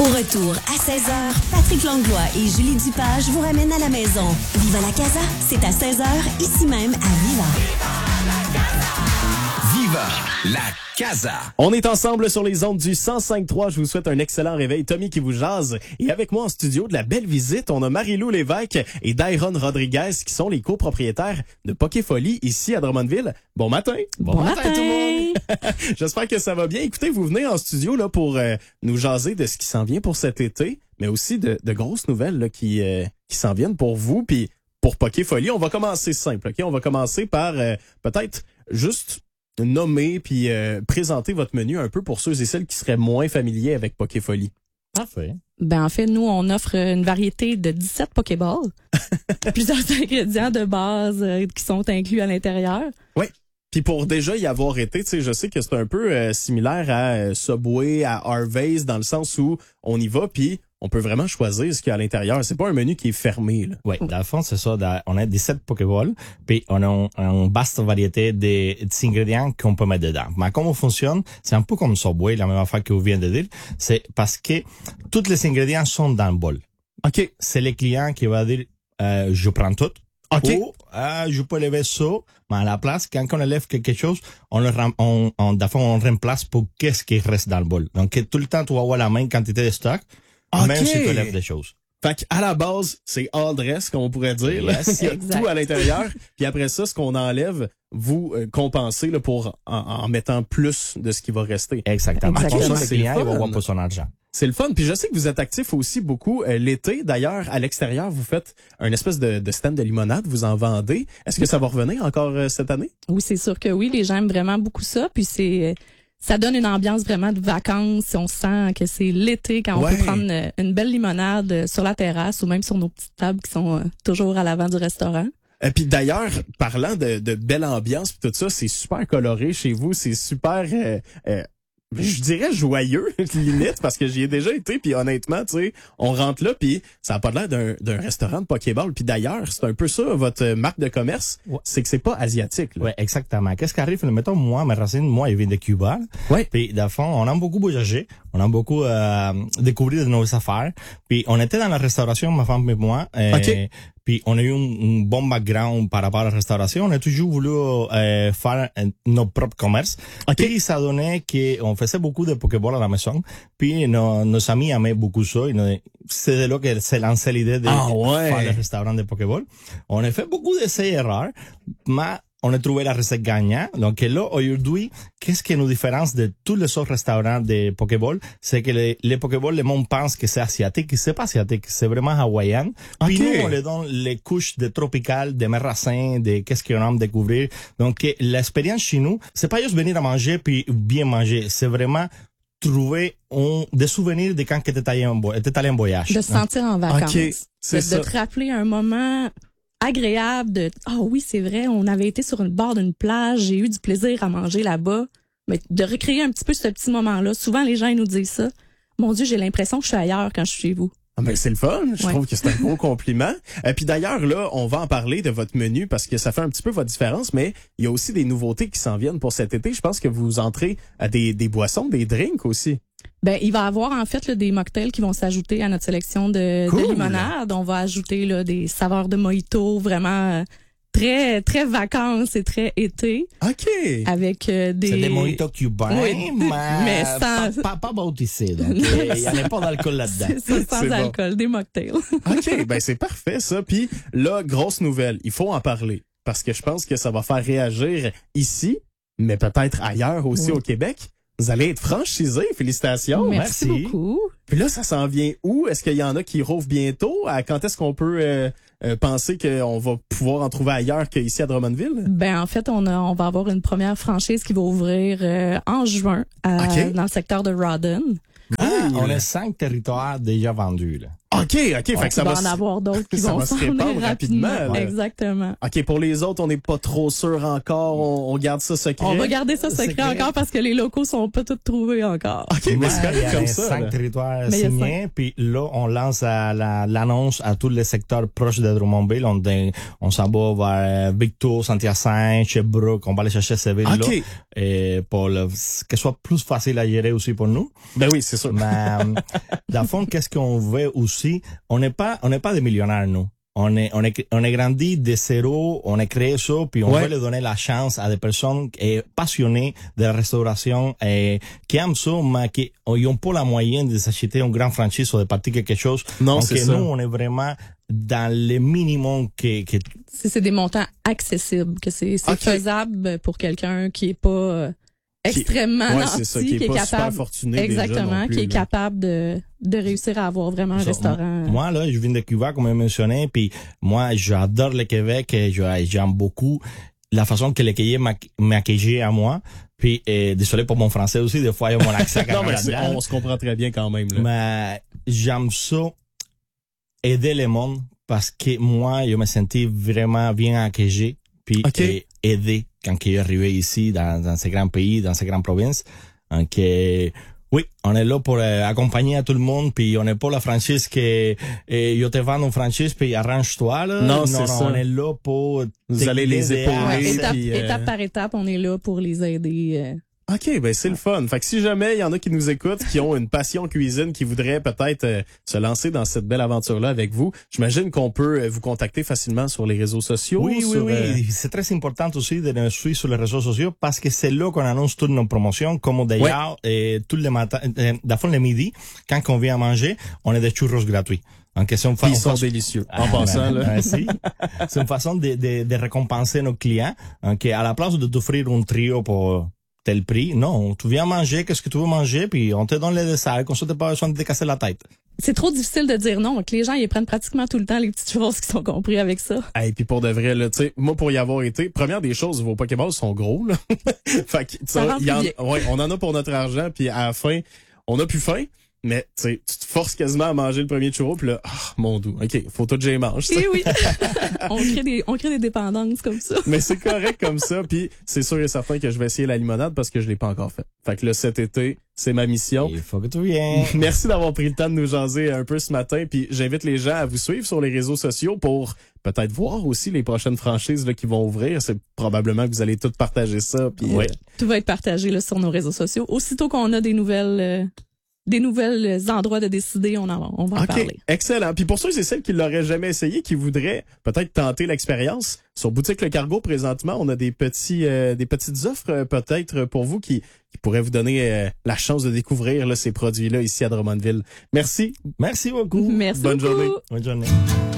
Au retour à 16h, Patrick Langlois et Julie Dupage vous ramènent à la maison. Viva la Casa, c'est à 16h, ici même à Viva. Viva la Casa. On est ensemble sur les ondes du 105.3. Je vous souhaite un excellent réveil. Tommy qui vous jase. Et avec moi en studio de la belle visite, on a Marie-Lou Lévesque et Dairon Rodriguez qui sont les copropriétaires de Pokéfolie ici à Drummondville. Bon matin. Bon matin tout le monde. J'espère que ça va bien. Écoutez, vous venez en studio là pour nous jaser de ce qui s'en vient pour cet été, mais aussi de grosses nouvelles là, qui s'en viennent pour vous puis pour Pokéfolie. On va commencer simple, OK? On va commencer par peut-être juste nommer puis présenter votre menu un peu pour ceux et celles qui seraient moins familiers avec Pokéfolie. Parfait. Ben en fait, nous, on offre une variété de 17 Pokéballs. Plusieurs ingrédients de base qui sont inclus à l'intérieur. Oui. Puis pour déjà y avoir été, tu sais, je sais que c'est un peu similaire à Subway, à Harvey's, dans le sens où on y va puis on peut vraiment choisir ce qu'il y a à l'intérieur. C'est pas un menu qui est fermé, là. Oui, dans le fond, c'est ça. On a 17 Pokéballs, puis on a une vaste variété d'ingrédients qu'on peut mettre dedans. Mais comment fonctionne? C'est un peu comme Subway, la même affaire que vous venez de dire. C'est parce que tous les ingrédients sont dans le bol. OK. C'est le client qui va dire, je prends tout. OK. Ou, je peux lever ça, mais à la place, quand on élève quelque chose, on remplace pour qu'est-ce qui reste dans le bol. Donc, tout le temps, tu vas avoir la même quantité de stock. Okay. Même si tu lèves des choses. Fait qu'à la base, c'est all dress, comme on pourrait dire. Yes. Il y a tout à l'intérieur. Puis après ça, ce qu'on enlève, vous compensez là, pour en mettant plus de ce qui va rester. Exactement. Exactement. Comme ça, le client, il va fun. avoir pas son argent. C'est le fun. Puis je sais que vous êtes actifs aussi beaucoup l'été. D'ailleurs, à l'extérieur, vous faites un espèce de stand de limonade. Vous en vendez. Est-ce que ça va revenir encore cette année? Oui, c'est sûr que oui. Les gens aiment vraiment beaucoup ça. Puis ça donne une ambiance vraiment de vacances. On sent que c'est l'été quand on peut prendre une belle limonade sur la terrasse ou même sur nos petites tables qui sont toujours à l'avant du restaurant. Et puis d'ailleurs, parlant de belle ambiance puis tout ça, c'est super coloré chez vous. C'est super... je dirais joyeux, limite, parce que j'y ai déjà été, puis honnêtement, tu sais, on rentre là, puis ça a pas l'air d'un restaurant de Pokéball. Puis d'ailleurs, c'est un peu ça, votre marque de commerce, c'est que c'est pas asiatique. Oui, exactement. Qu'est-ce qui arrive? Mettons, mes racines, ils viennent de Cuba. Ouais. Puis, dans le fond, on a beaucoup voyagé, on a beaucoup découvert de nouvelles affaires. Puis, on était dans la restauration, ma femme et moi. OK. Puis on a eu un bon background par rapport à la restauration. On a toujours voulu faire nos propres commerces. Okay. Puis ça donnait qu'on faisait beaucoup de Pokéball à la maison. Puis nos amis aimaient beaucoup ça. C'est de là que s'est lancée l'idée de faire le restaurant de Pokéball. On a fait beaucoup d'essais-erreurs, mais on a trouvé la recette gagnante. Donc là, aujourd'hui, qu'est-ce qui nous différencie de tous les autres restaurants de Pokéball? C'est que les Pokéball, le monde pense que c'est asiatique. C'est pas asiatique, c'est vraiment hawaïen. Puis nous, on les donne les couches de tropical, de mes racines, de qu'est-ce qu'on aime découvrir. Donc l'expérience chez nous, c'est pas juste venir à manger puis bien manger. C'est vraiment trouver des souvenirs de quand tu étais allé en voyage. De se sentir en vacances. Okay, c'est ça. De te rappeler un moment agréable de oui, c'est vrai, on avait été sur le bord d'une plage, j'ai eu du plaisir à manger là-bas. Mais de recréer un petit peu ce petit moment-là. Souvent, les gens ils nous disent ça. Mon Dieu, j'ai l'impression que je suis ailleurs quand je suis chez vous. Ah ben c'est le fun, je trouve que c'est un gros compliment. Puis d'ailleurs là, on va en parler de votre menu parce que ça fait un petit peu votre différence, mais il y a aussi des nouveautés qui s'en viennent pour cet été. Je pense que vous entrez à des boissons, des drinks aussi. Ben il va y avoir en fait là, des mocktails qui vont s'ajouter à notre sélection de limonade. On va ajouter là des saveurs de mojito vraiment très très vacances et très été. OK. Avec des c'est des mojitos cubains, mais sans pas bautisés. Donc il y a pas d'alcool là-dedans. C'est ça, sans alcool, des mocktails. OK, ben c'est parfait ça. Puis là, grosse nouvelle, il faut en parler parce que je pense que ça va faire réagir ici, mais peut-être ailleurs aussi au Québec. Vous allez être franchisé, félicitations. Merci beaucoup. Puis là, ça s'en vient où? Est-ce qu'il y en a qui rouvrent bientôt? Quand est-ce qu'on peut penser qu'on va pouvoir en trouver ailleurs qu'ici à Drummondville? Ben en fait, on va avoir une première franchise qui va ouvrir en juin dans le secteur de Rawdon. On a 5 territoires déjà vendus. Là. OK. Fait que ça va en avoir d'autres qui ça vont va se s'en venir répandre rapidement. là. Exactement. OK, pour les autres, on n'est pas trop sûr encore. On garde ça secret. On va garder ça secret encore parce que les locaux sont pas tous trouvés encore. OK, mais c'est Il y a comme les ça. 5 là. territoires Mais il y a signés, puis là, on lance l'annonce à tous les secteurs proches de Drummondville. On s'en va vers Victor, Saint-Hyacinthe, Sherbrooke. On va aller chercher ces villes-là. OK. Et pour que ce soit plus facile à gérer aussi pour nous. Ben oui, c'est sûr. Mais, dans le fond, qu'est-ce qu'on veut aussi? On n'est pas des millionnaires, nous. On est grandi de zéro, on a créé ça, puis on veut leur donner la chance à des personnes passionnées de la restauration et qui aiment ça, mais qui n'ont pas la moyenne de s'acheter une grande franchise ou de partir quelque chose. Non, donc, c'est ça. nous, on est vraiment dans le minimum que C'est des montants accessibles, que c'est OK. faisable pour quelqu'un qui est pas extrêmement Ouais, nanti, c'est ça, qui est pas super fortuné exactement, déjà non plus, qui est là. capable de réussir à avoir vraiment un Ça, restaurant. Moi, là, je viens de Cuba, comme je mentionné, puis moi, j'adore le Québec et j'aime beaucoup la façon que le Québec m'a accueilli à moi. Puis, désolé pour mon français aussi, des fois, il y a mon accent. Non, mais on se comprend très bien quand même. Là. Mais j'aime ça, aider le monde, parce que moi, je me sentais vraiment bien accueilli, puis OK. aider quand je suis arrivé ici, dans ces grands pays, dans ces grandes provinces. Donc, oui, on est là pour accompagner à tout le monde, puis on n'est pas la franchise que je te vends une franchise, puis arrange-toi. Là. Non, c'est ça. On est là pour... Vous allez les épauler. Ouais, Oui, étape, puis, étape par étape, on est là pour les aider. OK, ben c'est le fun. Fait que si jamais il y en a qui nous écoutent, qui ont une passion cuisine, qui voudraient peut-être se lancer dans cette belle aventure-là avec vous, j'imagine qu'on peut vous contacter facilement sur les réseaux sociaux. Oui, sur, oui. C'est très important aussi de nous suivre sur les réseaux sociaux parce que c'est là qu'on annonce toutes nos promotions, comme d'ailleurs, tous les matins, d'abord le midi, quand on vient à manger, on a des churros gratuits. En question, ils sont délicieux. En passant, là. Merci. C'est une façon de récompenser nos clients. Donc, à la place de t'offrir un trio pour tel prix, non, tu viens manger, qu'est-ce que tu veux manger, puis on te donne les desserts, comme ça t'as pas besoin de te casser la tête. C'est trop difficile de dire non, donc les gens, ils prennent pratiquement tout le temps les petites choses qui sont compris avec ça. Et puis pour de vrai, là, tu sais, moi pour y avoir été, première des choses, vos Pokéballs sont gros, là. Fait que, Ça rentre bien. on en a pour notre argent, puis à la fin, on a plus faim. Mais tu sais, tu te forces quasiment à manger le premier churro, puis là, mon doux, OK, faut tout que j'y mange. Et oui, on crée des dépendances comme ça. Mais c'est correct comme ça, puis c'est sûr et certain que je vais essayer la limonade parce que je l'ai pas encore fait. Fait que là, cet été, c'est ma mission. Il faut que tu viennes. Merci d'avoir pris le temps de nous jaser un peu ce matin, puis j'invite les gens à vous suivre sur les réseaux sociaux pour peut-être voir aussi les prochaines franchises là, qui vont ouvrir. C'est probablement que vous allez toutes partager ça. Puis, Tout va être partagé là, sur nos réseaux sociaux. Aussitôt qu'on a des nouvelles endroits de décider, on va en parler. Excellent. Puis pour ceux et celles qui l'auraient jamais essayé, qui voudraient peut-être tenter l'expérience, sur Boutique Le Cargo, présentement, on a des petites offres peut-être pour vous qui pourraient vous donner la chance de découvrir là, ces produits-là ici à Drummondville. Merci. Merci beaucoup. Merci Bonne beaucoup. journée. Bonne journée.